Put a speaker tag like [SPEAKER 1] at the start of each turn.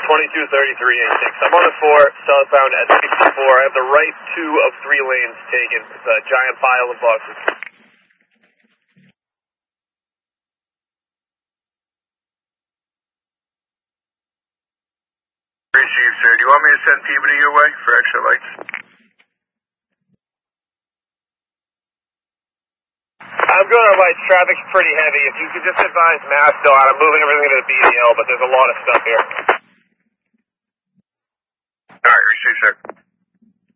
[SPEAKER 1] 223386. I'm on the 4, southbound at 64. I have the right 2 of 3 lanes taken. It's a giant pile of buses.
[SPEAKER 2] Received, sir. Do you want me to send Peabody your way for extra lights?
[SPEAKER 1] I'm going on lights. Traffic's pretty heavy. If you could just advise Mastodon, I'm moving everything to the BDL, but there's a lot of stuff here.
[SPEAKER 2] All right, received, sir.